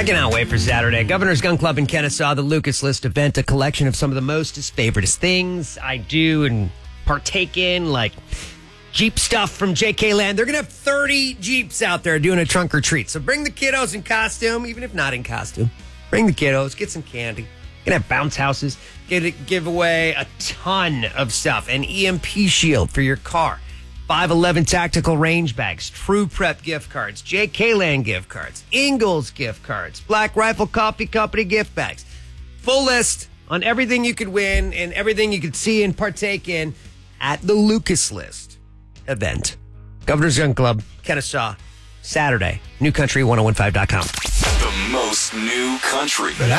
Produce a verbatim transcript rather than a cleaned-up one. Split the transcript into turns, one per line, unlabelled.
I cannot wait for Saturday. Governor's Gun Club in Kennesaw, the Lucas List event, a collection of some of the most favoritist things I do and partake in, like Jeep stuff from J K Land. They're going to have thirty Jeeps out there doing a trunk or treat. So bring the kiddos in costume, even if not in costume. Bring the kiddos, get some candy. Going to have bounce houses, get it, give away a ton of stuff. An E M P shield for your car. five eleven tactical range bags, True Prep gift cards, J K Land gift cards, Ingalls gift cards, Black Rifle Coffee Company gift bags. Full list on everything you could win and everything you could see and partake in at the Lucas List event. Governor's Gun Club, Kennesaw, Saturday. New Country ten fifteen dot com.
The most new country.
But I